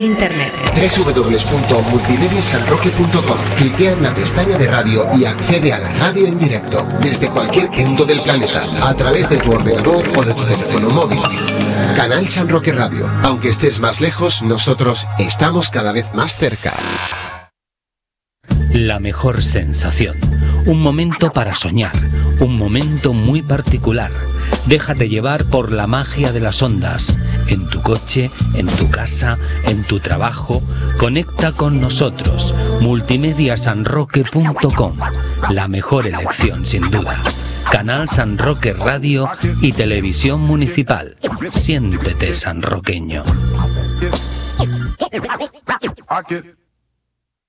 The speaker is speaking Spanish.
Internet. www.multimediasanroque.com. Cliquea en la pestaña de radio y accede a la radio en directo desde cualquier punto del planeta a través de tu ordenador o de tu teléfono móvil. Canal San Roque Radio. Aunque estés más lejos, nosotros estamos cada vez más cerca. La mejor sensación. Un momento para soñar. Un momento muy particular. Déjate llevar por la magia de las ondas. En tu coche, en tu casa, en tu trabajo. Conecta con nosotros. Multimediasanroque.com. La mejor elección, sin duda. Canal San Roque Radio y Televisión Municipal. Siéntete sanroqueño.